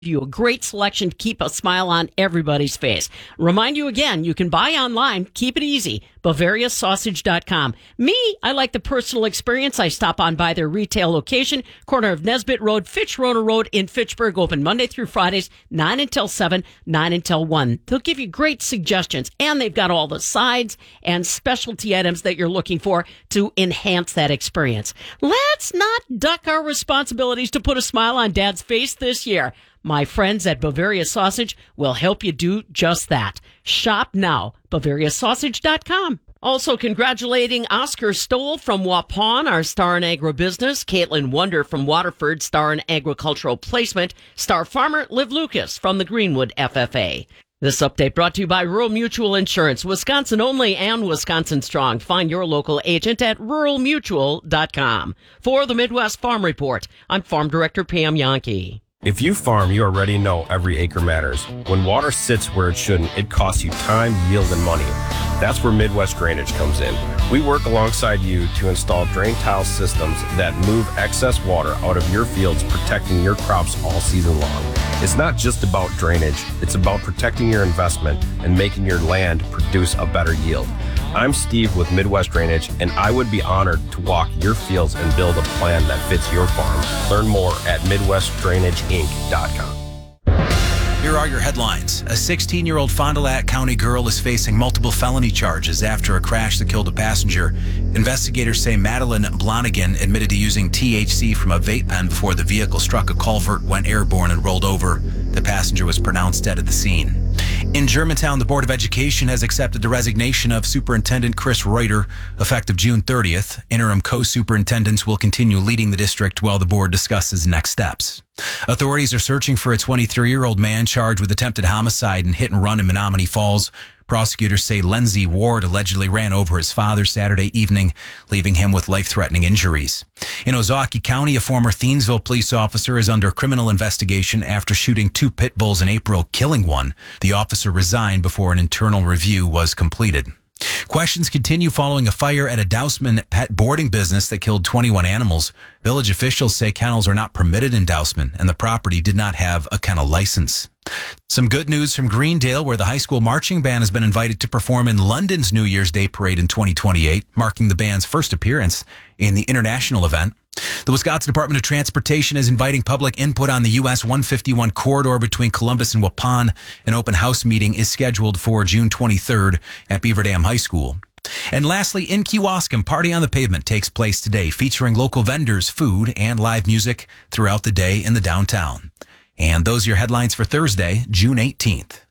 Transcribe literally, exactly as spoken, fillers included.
you a great selection to keep a smile on everybody's face. Remind you again, you can buy online. Keep it easy. Bavaria Sausage dot com. Me, I like the personal experience. I stop on by their retail location, corner of Nesbitt Road, Fitch-Rona Road in Fitchburg, open Monday through Fridays, nine until seven, nine until one. They'll give you great suggestions, and they've got all the sides and specialty items that you're looking for to enhance that experience. Let's not duck our responsibilities to put a smile on Dad's face this year. My friends at Bavaria Sausage will help you do just that. Shop now, Bavaria Sausage dot com. Also congratulating Oscar Stoll from Waupun, our star in agribusiness, Caitlin Wonder from Waterford, star in agricultural placement, star farmer Liv Lucas from the Greenwood F F A. This update brought to you by Rural Mutual Insurance, Wisconsin only and Wisconsin strong. Find your local agent at rural mutual dot com. For the Midwest Farm Report, I'm Farm Director Pam Yankee. If you farm, you already know every acre matters. When water sits where it shouldn't, it costs you time, yield, and money. That's where Midwest Drainage comes in. We work alongside you to install drain tile systems that move excess water out of your fields, protecting your crops all season long. It's not just about drainage, it's about protecting your investment and making your land produce a better yield. I'm Steve with Midwest Drainage, and I would be honored to walk your fields and build a plan that fits your farm. Learn more at midwest drainage inc dot com. Here are your headlines. A sixteen-year-old Fond du Lac County girl is facing multiple felony charges after a crash that killed a passenger. Investigators say Madeline Blonigan admitted to using T H C from a vape pen before the vehicle struck a culvert, went airborne, and rolled over. The passenger was pronounced dead at the scene. In Germantown, the Board of Education has accepted the resignation of Superintendent Chris Reuter, effective June thirtieth. Interim co-superintendents will continue leading the district while the board discusses next steps. Authorities are searching for a twenty-three-year-old man charged with attempted homicide and hit and run in Menominee Falls. Prosecutors say Lindsay Ward allegedly ran over his father Saturday evening, leaving him with life-threatening injuries. In Ozaukee County, a former Thiensville police officer is under criminal investigation after shooting two pit bulls in April, killing one. The officer resigned before an internal review was completed. Questions continue following a fire at a Dousman pet boarding business that killed twenty-one animals. Village officials say kennels are not permitted in Dousman, and the property did not have a kennel license. Some good news from Greendale, where the high school marching band has been invited to perform in London's New Year's Day Parade in twenty twenty-eight, marking the band's first appearance in the international event. The Wisconsin Department of Transportation is inviting public input on the U S one fifty-one corridor between Columbus and Waupun. An open house meeting is scheduled for June twenty-third at Beaver Dam High School. And lastly, in Kewaskum, Party on the Pavement takes place today, featuring local vendors, food, and live music throughout the day in the downtown. And those are your headlines for Thursday, June eighteenth.